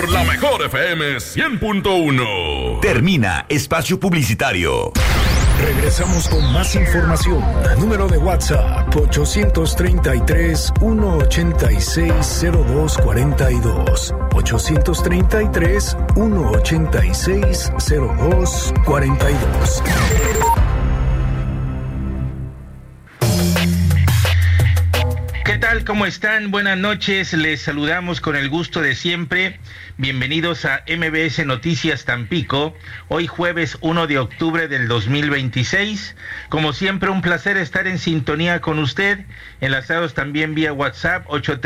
por la mejor FM 100.1. Termina espacio publicitario. Regresamos con más información. Número de WhatsApp 833-186-0242. 833-186-0242. ¿Qué tal? ¿Cómo están? Buenas noches. Les saludamos con el gusto de siempre. Bienvenidos a MBS Noticias Tampico. Hoy jueves 1 de octubre del 2026. Como siempre, un placer estar en sintonía con usted. Enlazados también vía WhatsApp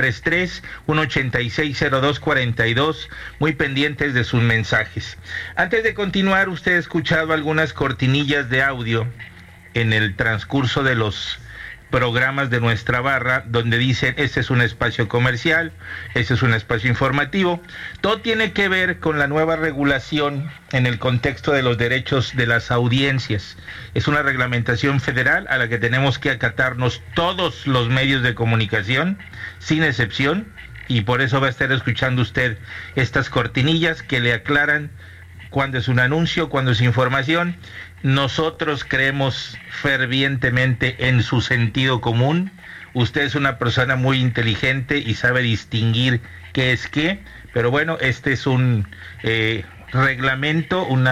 833-186-0242. Muy pendientes de sus mensajes. Antes de continuar, usted ha escuchado algunas cortinillas de audio en el transcurso de los programas de nuestra barra, donde dicen: este es un espacio comercial, este es un espacio informativo. Todo tiene que ver con la nueva regulación en el contexto de los derechos de las audiencias. Es una reglamentación federal a la que tenemos que acatarnos todos los medios de comunicación, sin excepción, y por eso va a estar escuchando usted estas cortinillas que le aclaran cuándo es un anuncio, cuándo es información. Nosotros creemos fervientemente en su sentido común. Usted es una persona muy inteligente y sabe distinguir qué es qué, pero bueno, este es un reglamento, un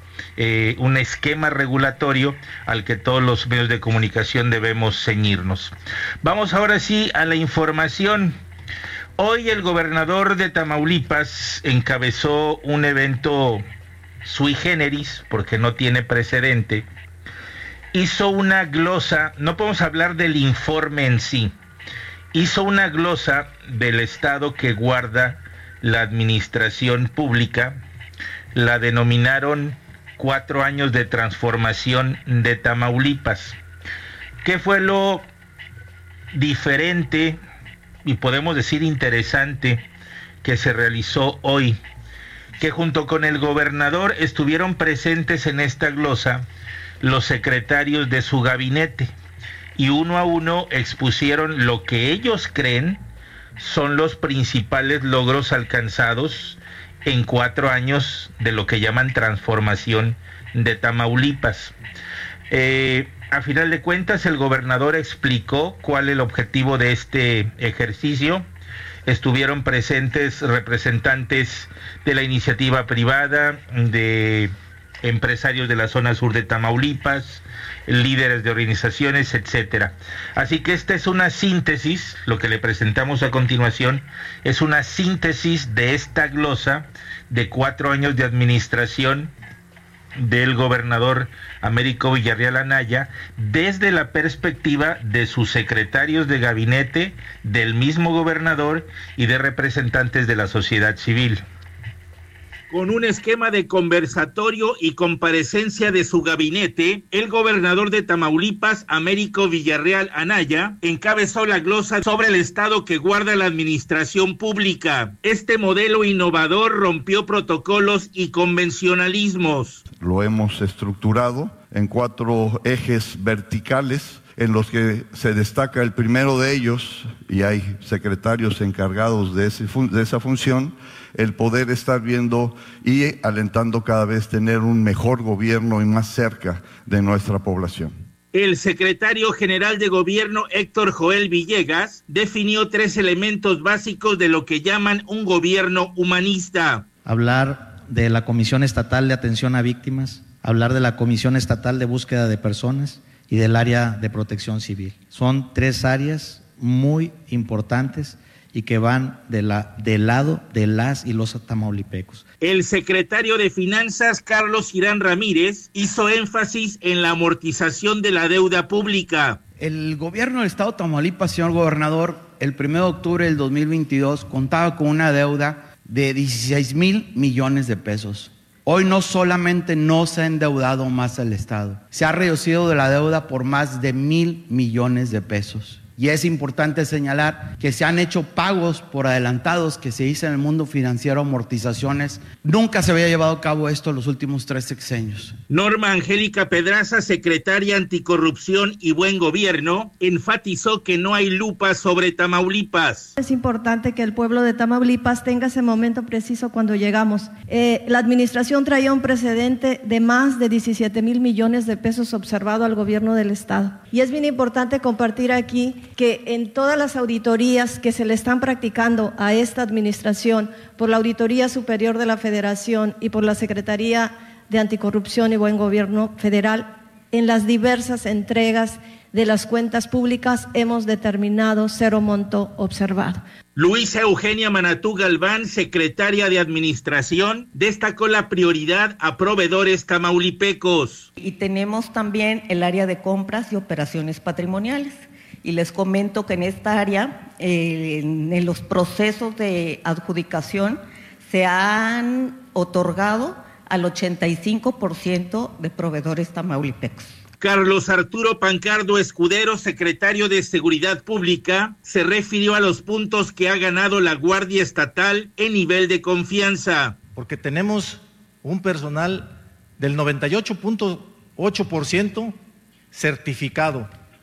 esquema regulatorio al que todos los medios de comunicación debemos ceñirnos. Vamos ahora sí a la información. Hoy el gobernador de Tamaulipas encabezó un evento sui generis, porque no tiene precedente. Hizo una glosa, no podemos hablar del informe en sí, hizo una glosa del estado que guarda la administración pública. La denominaron 4 años de transformación de Tamaulipas. ¿Qué fue lo diferente y podemos decir interesante que se realizó hoy? Que junto con el gobernador estuvieron presentes en esta glosa los secretarios de su gabinete, y uno a uno expusieron lo que ellos creen son los principales logros alcanzados en 4 años de lo que llaman transformación de Tamaulipas. A final de cuentas, el gobernador explicó cuál es el objetivo de este ejercicio. Estuvieron presentes representantes de la iniciativa privada, de empresarios de la zona sur de Tamaulipas, líderes de organizaciones, etcétera. Así que esta es una síntesis, lo que le presentamos a continuación es una síntesis de esta glosa de 4 años de administración del gobernador Américo Villarreal Anaya, desde la perspectiva de sus secretarios de gabinete, del mismo gobernador y de representantes de la sociedad civil. Con un esquema de conversatorio y comparecencia de su gabinete, el gobernador de Tamaulipas, Américo Villarreal Anaya, encabezó la glosa sobre el estado que guarda la administración pública. Este modelo innovador rompió protocolos y convencionalismos. Lo hemos estructurado en 4 ejes verticales, en los que se destaca el primero de ellos, y hay secretarios encargados de esa función, el poder estar viendo y alentando cada vez tener un mejor gobierno y más cerca de nuestra población. El secretario general de gobierno, Héctor Joel Villegas, definió 3 elementos básicos de lo que llaman un gobierno humanista. Hablar de la Comisión Estatal de Atención a Víctimas, hablar de la Comisión Estatal de Búsqueda de Personas y del área de Protección Civil. Son 3 áreas muy importantes y que van del lado de las y los tamaulipecos. El secretario de Finanzas, Carlos Irán Ramírez, hizo énfasis en la amortización de la deuda pública. El gobierno del estado de Tamaulipas, señor gobernador, el 1 de octubre del 2022 contaba con una deuda de 16,000 millones de pesos. Hoy no solamente no se ha endeudado más el estado, se ha reducido de la deuda por más de 1,000 millones de pesos. Y es importante señalar que se han hecho pagos por adelantados que se hizo en el mundo financiero, amortizaciones. Nunca se había llevado a cabo esto en los últimos 3 sexenios. Norma Angélica Pedraza, secretaria Anticorrupción y Buen Gobierno, enfatizó que no hay lupa sobre Tamaulipas. Es importante que el pueblo de Tamaulipas tenga ese momento preciso cuando llegamos. La administración traía un precedente de más de 17,000 millones de pesos observado al gobierno del estado. Y es bien importante compartir aquí que en todas las auditorías que se le están practicando a esta administración por la Auditoría Superior de la Federación y por la Secretaría de Anticorrupción y Buen Gobierno Federal, en las diversas entregas de las cuentas públicas hemos determinado cero monto observado. Luisa Eugenia Manatú Galván, secretaria de Administración, destacó la prioridad a proveedores tamaulipecos. Y tenemos también el área de compras y operaciones patrimoniales. Y les comento que en esta área, en los procesos de adjudicación, se han otorgado al 85% de proveedores tamaulipecos. Carlos Arturo Pancardo Escudero, secretario de Seguridad Pública, se refirió a los puntos que ha ganado la Guardia Estatal en nivel de confianza. Porque tenemos un personal del 98.8% certificado.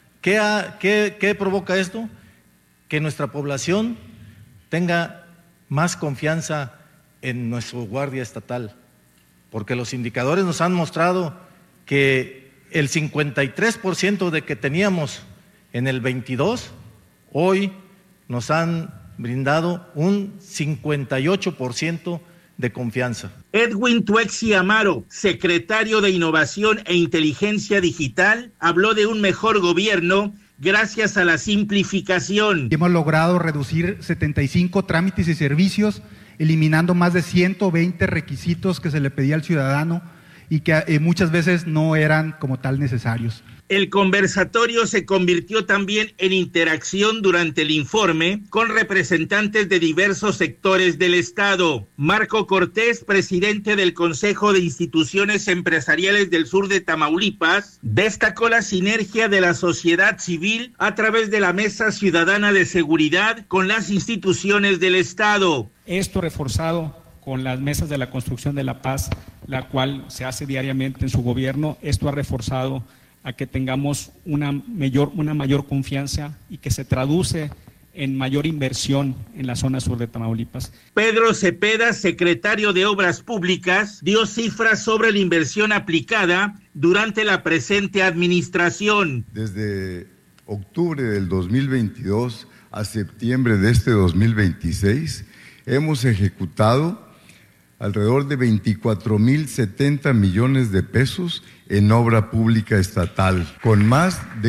¿Qué provoca esto? Que nuestra población tenga más confianza en nuestro Guardia Estatal, porque los indicadores nos han mostrado que el 53% de que teníamos en el 22, hoy nos han brindado un 58% de confianza. Edwin Tuexi Amaro, secretario de Innovación e Inteligencia Digital, habló de un mejor gobierno gracias a la simplificación. Hemos logrado reducir 75 trámites y servicios, eliminando más de 120 requisitos que se le pedía al ciudadano y que muchas veces no eran como tal necesarios. El conversatorio se convirtió también en interacción durante el informe con representantes de diversos sectores del Estado. Marco Cortés, presidente del Consejo de Instituciones Empresariales del Sur de Tamaulipas, destacó la sinergia de la sociedad civil a través de la Mesa Ciudadana de Seguridad con las instituciones del Estado. Esto reforzado con las mesas de la construcción de la paz, la cual se hace diariamente en su gobierno. Esto ha reforzado a que tengamos una mayor confianza y que se traduce en mayor inversión en la zona sur de Tamaulipas. Pedro Cepeda, secretario de Obras Públicas, dio cifras sobre la inversión aplicada durante la presente administración. Desde octubre del 2022 a septiembre de este 2026, hemos ejecutado alrededor de 24,070 millones de pesos en obra pública estatal, con más de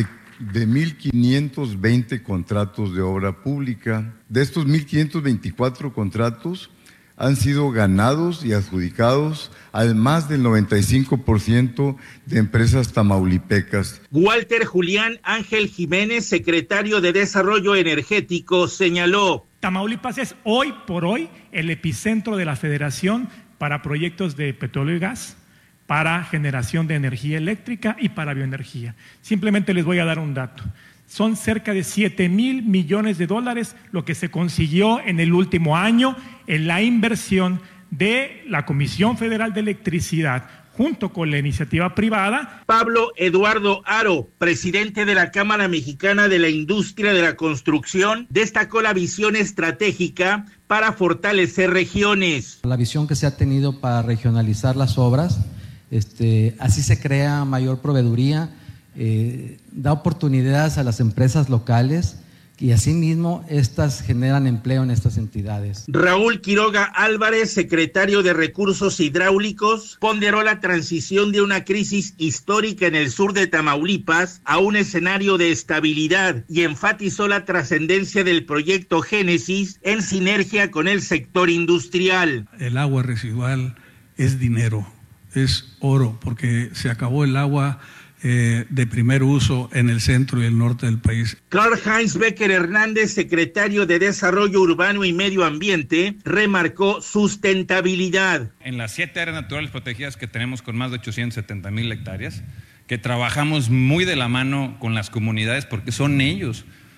1,520 contratos de obra pública. De estos 1,524 contratos han sido ganados y adjudicados al más del 95% de empresas tamaulipecas. Walter Julián Ángel Jiménez, secretario de Desarrollo Energético, señaló: Tamaulipas es hoy por hoy el epicentro de la Federación para proyectos de petróleo y gas, para generación de energía eléctrica y para bioenergía. Simplemente les voy a dar un dato. Son cerca de 7,000 millones de dólares lo que se consiguió en el último año en la inversión de la Comisión Federal de Electricidad, junto con la iniciativa privada. Pablo Eduardo Aro, presidente de la Cámara Mexicana de la Industria de la Construcción, destacó la visión estratégica para fortalecer regiones. La visión que se ha tenido para regionalizar las obras, así se crea mayor proveeduría, da oportunidades a las empresas locales y asimismo estas generan empleo en estas entidades. Raúl Quiroga Álvarez, secretario de Recursos Hidráulicos, ponderó la transición de una crisis histórica en el sur de Tamaulipas a un escenario de estabilidad y enfatizó la trascendencia del proyecto Génesis en sinergia con el sector industrial. El agua residual es dinero, es oro, porque se acabó el agua de primer uso en el centro y el norte del país. Karl-Heinz Becker Hernández, secretario de Desarrollo Urbano y Medio Ambiente, remarcó sustentabilidad. En las 7 áreas naturales protegidas que tenemos con más de 870,000 hectáreas, que trabajamos muy de la mano con las comunidades porque son ellos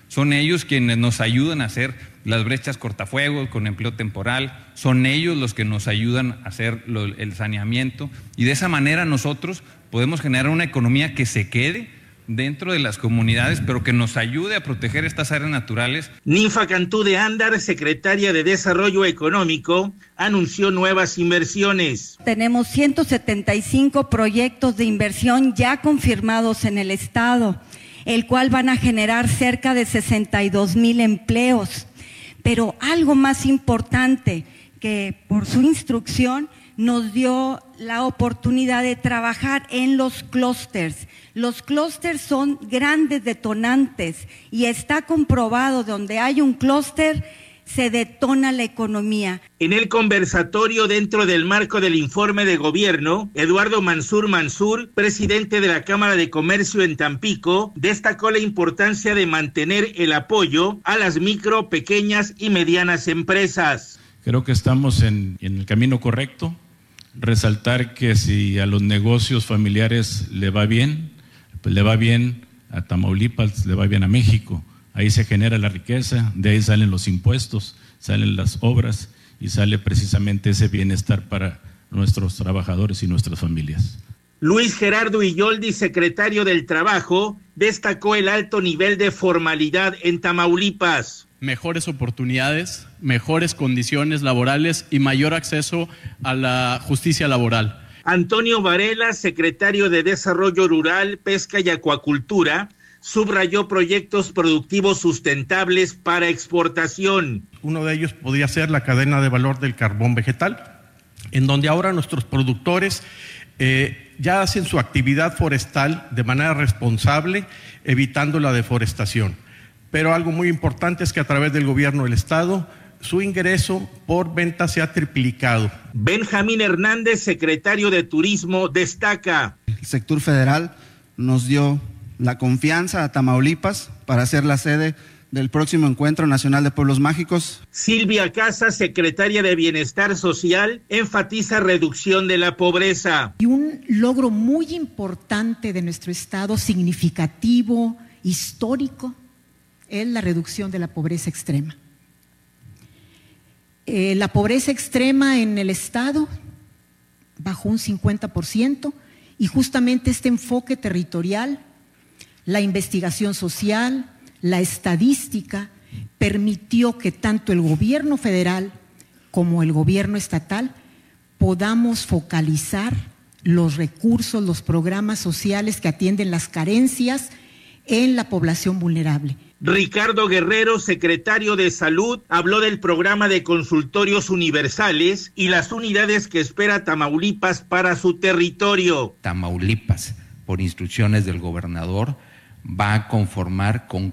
Son ellos quienes nos ayudan a hacer las brechas cortafuegos con empleo temporal, son ellos los que nos ayudan a hacer el saneamiento, y de esa manera nosotros podemos generar una economía que se quede dentro de las comunidades, pero que nos ayude a proteger estas áreas naturales. Ninfa Cantú de Ándar, secretaria de Desarrollo Económico, anunció nuevas inversiones. Tenemos 175 proyectos de inversión ya confirmados en el estado, el cual van a generar cerca de 62,000 empleos. Pero algo más importante, que por su instrucción nos dio la oportunidad de trabajar en los clústeres. Los clústeres son grandes detonantes y está comprobado, donde hay un clúster se detona la economía. En el conversatorio dentro del marco del informe de gobierno, Eduardo Mansur, presidente de la Cámara de Comercio en Tampico, destacó la importancia de mantener el apoyo a las micro, pequeñas y medianas empresas. Creo que estamos en el camino correcto. Resaltar que si a los negocios familiares le va bien, pues le va bien a Tamaulipas, le va bien a México. Ahí se genera la riqueza, de ahí salen los impuestos, salen las obras y sale precisamente ese bienestar para nuestros trabajadores y nuestras familias. Luis Gerardo Illoldi, secretario del Trabajo, destacó el alto nivel de formalidad en Tamaulipas. Mejores oportunidades, mejores condiciones laborales y mayor acceso a la justicia laboral. Antonio Varela, secretario de Desarrollo Rural, Pesca y Acuacultura, subrayó proyectos productivos sustentables para exportación. Uno de ellos podría ser la cadena de valor del carbón vegetal, en donde ahora nuestros productores ya hacen su actividad forestal de manera responsable, evitando la deforestación. Pero algo muy importante es que a través del gobierno del estado, su ingreso por venta se ha triplicado. Benjamín Hernández, secretario de Turismo, destaca. El sector federal nos dio la confianza a Tamaulipas para ser la sede del próximo Encuentro Nacional de Pueblos Mágicos. Silvia Casas, secretaria de Bienestar Social, enfatiza reducción de la pobreza. Y un logro muy importante de nuestro estado, significativo, histórico, es la reducción de la pobreza extrema. La pobreza extrema en el estado bajó un 50%, y justamente este enfoque territorial, la investigación social, la estadística, permitió que tanto el gobierno federal como el gobierno estatal podamos focalizar los recursos, los programas sociales que atienden las carencias en la población vulnerable. Ricardo Guerrero, secretario de Salud, habló del programa de consultorios universales y las unidades que espera Tamaulipas para su territorio. Tamaulipas, por instrucciones del gobernador, va a conformar con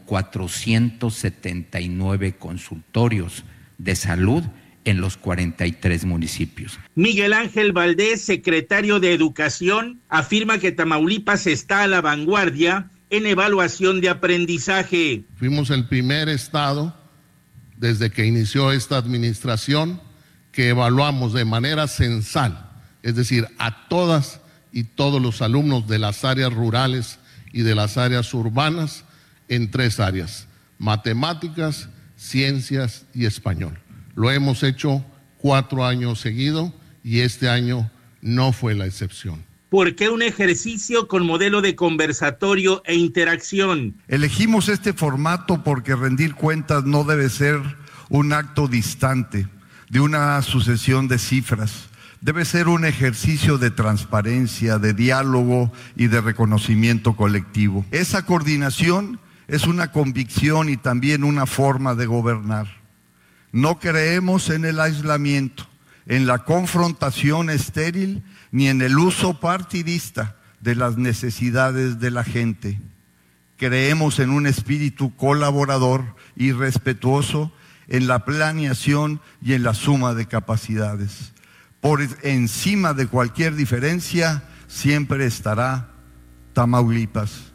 479 consultorios de salud en los 43 municipios. Miguel Ángel Valdés, secretario de Educación, afirma que Tamaulipas está a la vanguardia en evaluación de aprendizaje. Fuimos el primer estado desde que inició esta administración que evaluamos de manera censal, es decir, a todas y todos los alumnos de las áreas rurales y de las áreas urbanas en 3 áreas: matemáticas, ciencias y español. Lo hemos hecho 4 años seguidos y este año no fue la excepción. ¿Por qué un ejercicio con modelo de conversatorio e interacción? Elegimos este formato porque rendir cuentas no debe ser un acto distante de una sucesión de cifras. Debe ser un ejercicio de transparencia, de diálogo y de reconocimiento colectivo. Esa coordinación es una convicción y también una forma de gobernar. No creemos en el aislamiento, en la confrontación estéril, ni en el uso partidista de las necesidades de la gente. Creemos en un espíritu colaborador y respetuoso, en la planeación y en la suma de capacidades. Por encima de cualquier diferencia, siempre estará Tamaulipas.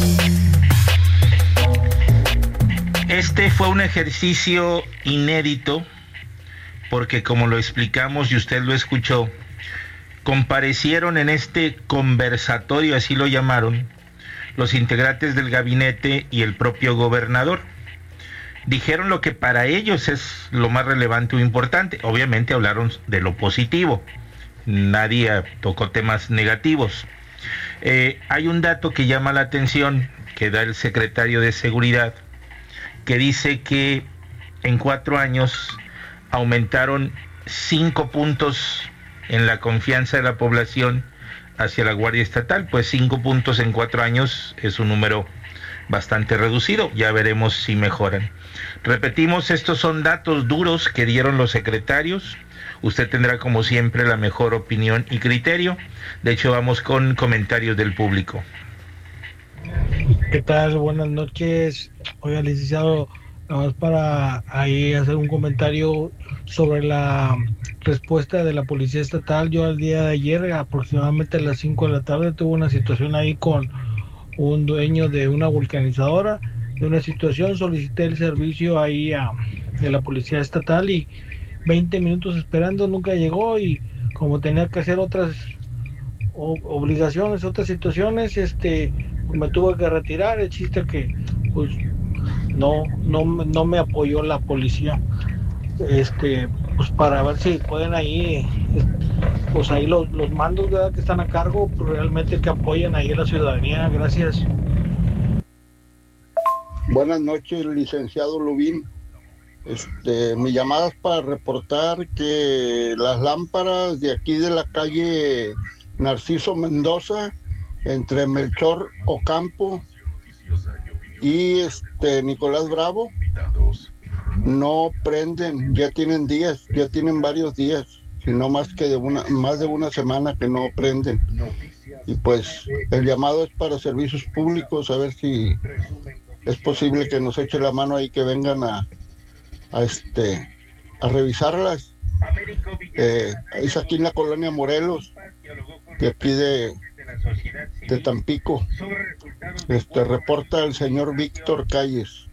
Este fue un ejercicio inédito, porque como lo explicamos y usted lo escuchó, comparecieron en este conversatorio, así lo llamaron, los integrantes del gabinete y el propio gobernador. dijeron lo que para ellos es lo más relevante o importante. Obviamente hablaron de lo positivo, nadie tocó temas negativos. Hay un dato que llama la atención, que da el secretario de Seguridad, que dice que en 4 años aumentaron 5 puntos en la confianza de la población hacia la Guardia Estatal. Pues 5 puntos en 4 años es un número bastante reducido, ya veremos si mejoran. Repetimos, estos son datos duros que dieron los secretarios. Usted tendrá como siempre la mejor opinión y criterio. De hecho, vamos con comentarios del público. ¿Qué tal? Buenas noches. Oiga, licenciado, nada más para ahí hacer un comentario sobre la respuesta de la Policía Estatal. Yo el día de ayer, aproximadamente a las 5 de la tarde, tuve una situación ahí con un dueño de una vulcanizadora. De una situación, solicité el servicio ahí de la Policía Estatal y 20 minutos esperando, nunca llegó, y como tenía que hacer otras obligaciones, otras situaciones, me tuve que retirar. El chiste que pues no me apoyó la policía, pues para ver si pueden ahí, pues ahí los mandos, ¿verdad?, que están a cargo, pues realmente que apoyen ahí a la ciudadanía. Gracias. Buenas noches, licenciado Lubín. Mi llamada es para reportar que las lámparas de aquí de la calle Narciso Mendoza, entre Melchor Ocampo y Nicolás Bravo, no prenden. Ya tienen varios días, sino más de una semana que no prenden. Y pues el llamado es para servicios públicos, a ver si es posible que nos eche la mano ahí, que vengan a revisarlas. Es aquí en la colonia Morelos, de aquí de Tampico. Reporta el señor Víctor Calles.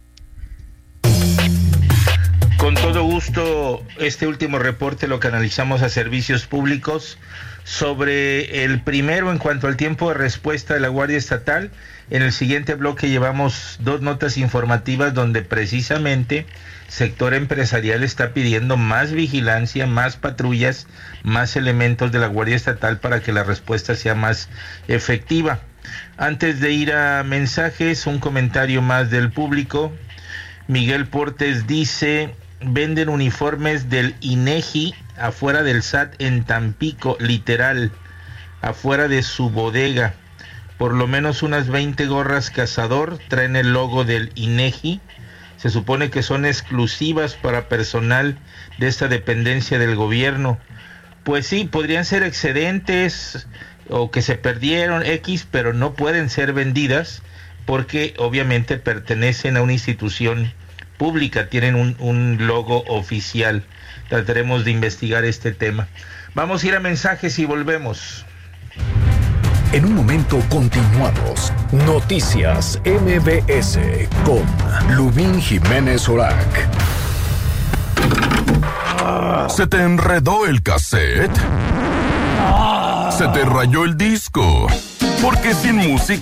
Con todo gusto, este último reporte lo canalizamos a servicios públicos. Sobre el primero, en cuanto al tiempo de respuesta de la Guardia Estatal, en el siguiente bloque llevamos 2 notas informativas donde precisamente sector empresarial está pidiendo más vigilancia, más patrullas, más elementos de la Guardia Estatal para que la respuesta sea más efectiva. Antes de ir a mensajes, un comentario más del público. Miguel Portes dice: venden uniformes del INEGI afuera del SAT en Tampico, literal, afuera de su bodega. Por lo menos unas 20 gorras cazador traen el logo del INEGI. Se supone que son exclusivas para personal de esta dependencia del gobierno. Pues sí, podrían ser excedentes o que se perdieron X, pero no pueden ser vendidas porque obviamente pertenecen a una institución pública, tienen un logo oficial. Trataremos de investigar este tema. Vamos a ir a mensajes y volvemos. En un momento continuamos. Noticias MBS con Lubín Jiménez Orac. ¿Se te enredó el cassette? ¿Se te rayó el disco? Porque sin música